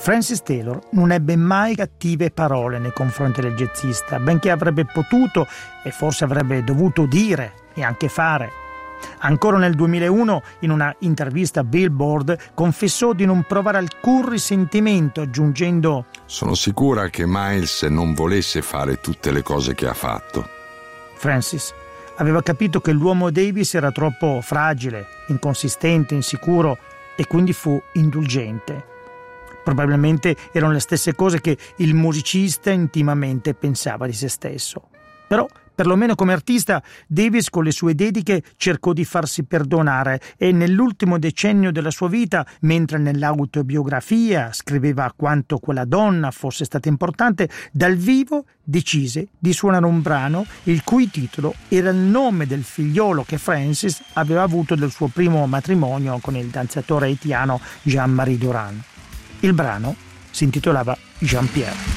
Francis Taylor non ebbe mai cattive parole nei confronti del jazzista, benché avrebbe potuto e forse avrebbe dovuto dire e anche fare. Ancora nel 2001, in una intervista a Billboard, confessò di non provare alcun risentimento, aggiungendo: sono sicura che Miles non volesse fare tutte le cose che ha fatto. Francis aveva capito che l'uomo Davis era troppo fragile, inconsistente, insicuro e quindi fu indulgente. Probabilmente erano le stesse cose che il musicista intimamente pensava di se stesso. Però, perlomeno come artista, Davis con le sue dediche cercò di farsi perdonare e nell'ultimo decennio della sua vita, mentre nell'autobiografia scriveva quanto quella donna fosse stata importante, dal vivo decise di suonare un brano il cui titolo era il nome del figliolo che Francis aveva avuto del suo primo matrimonio con il danzatore haitiano Jean-Marie Durand. Il brano si intitolava Jean-Pierre.